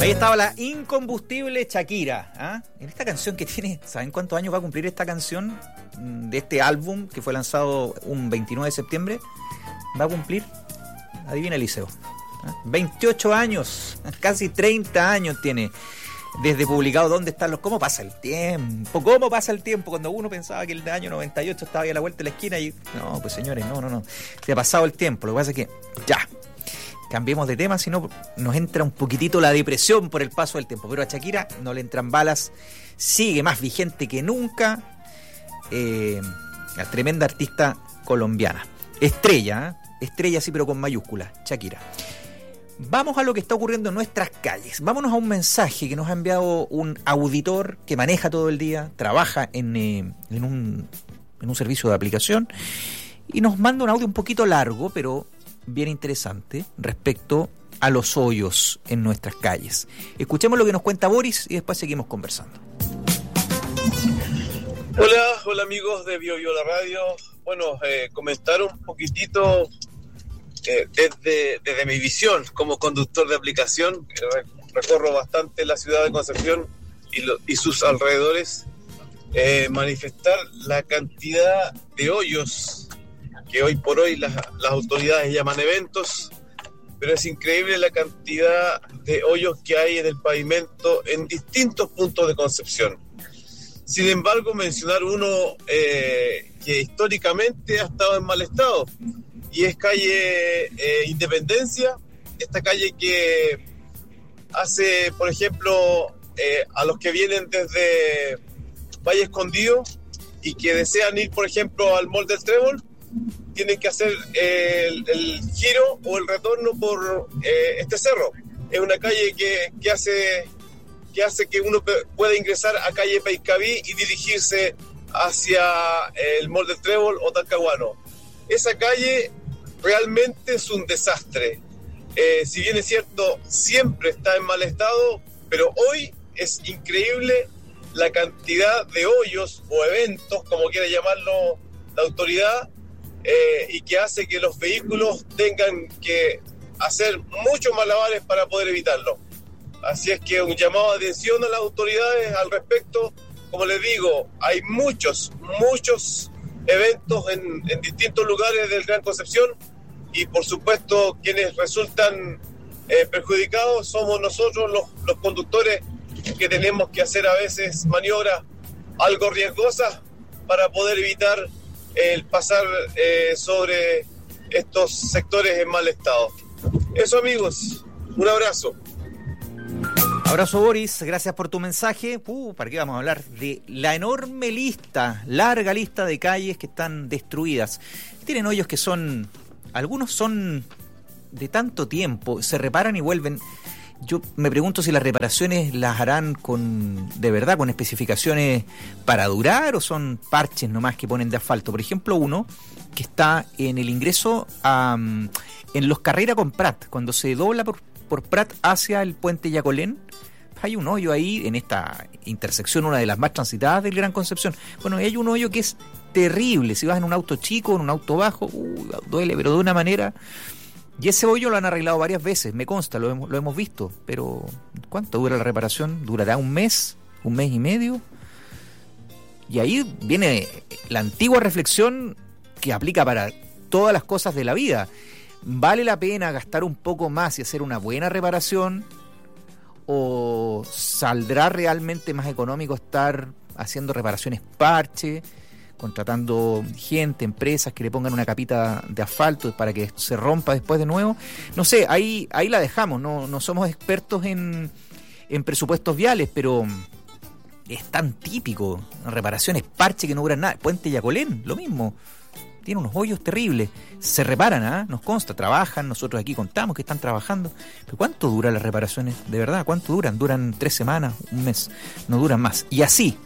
Ahí estaba la incombustible Shakira, ¿ah? En esta canción que tiene, ¿saben cuántos años va a cumplir esta canción de este álbum que fue lanzado un 29 de septiembre? Va a cumplir, adivina Eliseo, 28 años, casi 30 años tiene desde publicado. ¿Dónde están los? ¿Cómo pasa el tiempo? ¿Cómo pasa el tiempo? Cuando uno pensaba que el año 98 estaba ahí a la vuelta de la esquina y... No, pues señores, no. Se ha pasado el tiempo. Lo que pasa es que ya, cambiemos de tema, si no nos entra un poquitito la depresión por el paso del tiempo. Pero a Shakira no le entran balas, sigue más vigente que nunca. La tremenda artista colombiana. Estrella sí, pero con mayúsculas, Shakira. Vamos a lo que está ocurriendo en nuestras calles. Vámonos a un mensaje que nos ha enviado un auditor que maneja todo el día, trabaja en un servicio de aplicación y nos manda un audio un poquito largo, pero bien interesante respecto a los hoyos en nuestras calles. Escuchemos lo que nos cuenta Boris y después seguimos conversando. Hola amigos de Bio la Radio. Bueno, comentar un poquitito desde mi visión como conductor de aplicación. Recorro bastante la ciudad de Concepción y sus alrededores. Manifestar la cantidad de hoyos que hoy por hoy las autoridades llaman eventos, pero es increíble la cantidad de hoyos que hay en el pavimento en distintos puntos de Concepción. Sin embargo, mencionar uno que históricamente ha estado en mal estado, y es calle Independencia, esta calle que hace, por ejemplo, a los que vienen desde Valle Escondido y que desean ir, por ejemplo, al Mall del Trébol, tienen que hacer el giro o el retorno por este cerro. Es una calle que hace que uno pueda ingresar a calle Paiscaví y dirigirse hacia el Mall del Trébol o Talcahuano. Esa calle realmente es un desastre. Si bien es cierto, siempre está en mal estado, pero hoy es increíble la cantidad de hoyos o eventos, como quiera llamarlo la autoridad, y que hace que los vehículos tengan que hacer muchos malabares para poder evitarlo. Así es que un llamado de atención a las autoridades al respecto. Como les digo, hay muchos eventos en distintos lugares del Gran Concepción, y por supuesto quienes resultan perjudicados somos nosotros los conductores, que tenemos que hacer a veces maniobras algo riesgosas para poder evitar el pasar sobre estos sectores en mal estado. Eso, amigos, un abrazo. Abrazo, Boris, gracias por tu mensaje. ¿Para qué vamos a hablar? De la enorme larga lista de calles que están destruidas. Tienen hoyos que algunos son de tanto tiempo, se reparan y vuelven. Yo me pregunto si las reparaciones las harán de verdad con especificaciones para durar, o son parches nomás que ponen de asfalto. Por ejemplo, uno que está en el ingreso en Los Carrera con Prat, cuando se dobla por Prat hacia el puente Yacolén, hay un hoyo ahí en esta intersección, una de las más transitadas del Gran Concepción. Bueno, hay un hoyo que es terrible. Si vas en un auto chico o en un auto bajo, duele, pero de una manera. Y ese hoyo lo han arreglado varias veces, me consta, lo hemos visto. Pero ¿cuánto dura la reparación? ¿Durará un mes y medio? Y ahí viene la antigua reflexión que aplica para todas las cosas de la vida. ¿Vale la pena gastar un poco más y hacer una buena reparación? ¿O saldrá realmente más económico estar haciendo reparaciones parche, contratando gente, empresas que le pongan una capita de asfalto para que se rompa después de nuevo? No sé, ahí la dejamos. No somos expertos en presupuestos viales, pero es tan típico. Reparaciones parche que no duran nada. Puente Yacolén, lo mismo. Tiene unos hoyos terribles. Se reparan, nos consta, trabajan, nosotros aquí contamos que están trabajando. Pero ¿cuánto duran las reparaciones? De verdad, ¿cuánto duran? Duran 3 semanas, un mes, no duran más. Y así.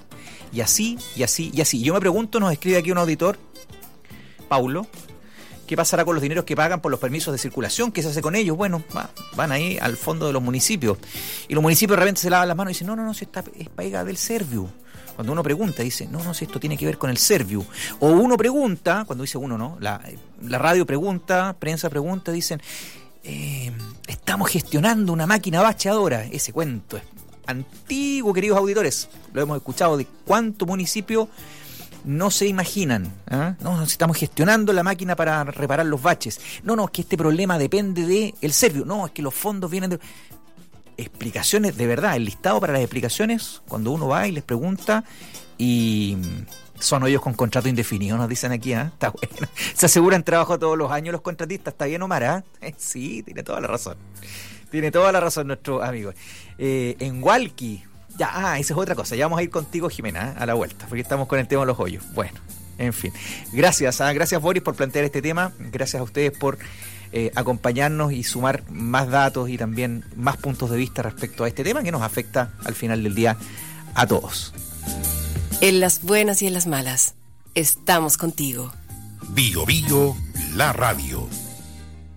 Yo me pregunto, nos escribe aquí un auditor, Paulo, ¿qué pasará con los dineros que pagan por los permisos de circulación? ¿Qué se hace con ellos? Bueno, van ahí al fondo de los municipios. Y los municipios de repente se lavan las manos y dicen, no, si esta es pega del Serviu. Cuando uno pregunta, dice, no, si esto tiene que ver con el Serviu. O uno pregunta, cuando dice uno, ¿no? La radio pregunta, prensa pregunta, dicen, estamos gestionando una máquina bacheadora. Ese cuento es antiguo, queridos auditores. Lo hemos escuchado de cuánto municipio no se imaginan. No, estamos gestionando la máquina para reparar los baches. No, es que este problema depende del Servio. No, es que los fondos vienen de... Explicaciones, de verdad, el listado para las explicaciones, cuando uno va y les pregunta, y son hoyos con contrato indefinido, nos dicen aquí, está bueno. Se aseguran trabajo todos los años los contratistas, ¿está bien, Omar? Sí, tiene toda la razón. Tiene toda la razón nuestro amigo. En Hualqui, esa es otra cosa, ya vamos a ir contigo, Jimena, a la vuelta, porque estamos con el tema de los hoyos. Bueno, en fin. Gracias Boris por plantear este tema, gracias a ustedes por acompañarnos y sumar más datos y también más puntos de vista respecto a este tema que nos afecta al final del día a todos. En las buenas y en las malas, estamos contigo. Bio Bio, la radio.